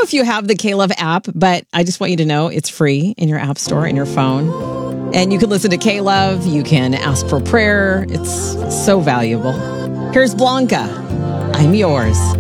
if you have the K-Love app, but I just want you to know it's free in your app store, in your phone. And you can listen to K-Love. You can ask for prayer. It's so valuable. Here's Blanca. I'm yours.